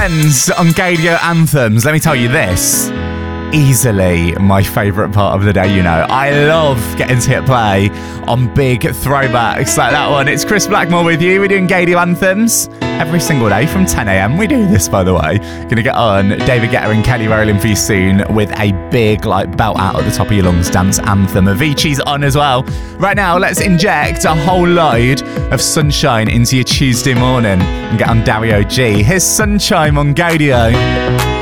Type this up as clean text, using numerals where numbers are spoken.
friends on Gadio Anthems. Let me tell you this. Easily my favourite part of the day, you know. I love getting to hit play on big throwbacks like that one. It's Chris Blackmore with you. We're doing Gadio Anthems every single day from 10 a.m. We do this, by the way. Gonna get on David Guetta and Kelly Rowland for you soon with a big, like, belt out at the top of your lungs dance anthem. Avicii's on as well. Right now, let's inject a whole load of sunshine into your Tuesday morning and get on Dario G. Here's Sunshine on Gadio.